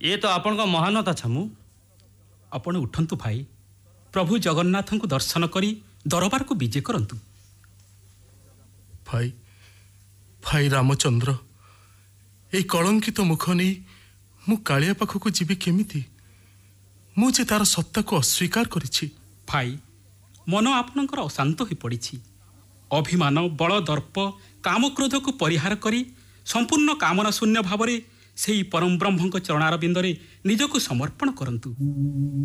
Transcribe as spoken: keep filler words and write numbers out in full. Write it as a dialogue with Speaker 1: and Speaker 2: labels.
Speaker 1: ये तो आपण महानता छमु।
Speaker 2: आपण उठंतु भाई, प्रभु जगन्नाथ को दर्शन करी दरबार को विजय करंतु।
Speaker 3: भाई भाई रामचंद्र, ए कलंकित मुख नहीं मु कालिया पाखक जीवी केमिति? मुझे तार सत्ता को अस्वीकार करिछि।
Speaker 2: भाई मन आपणकर अशांत हो पड़ी। अभिमान बल दर्प काम क्रोध को परिहार करी संपूर्ण कामना शून्य भाव से परम ब्रह्म चरणार बिंदरे निजक समर्पण करंतु।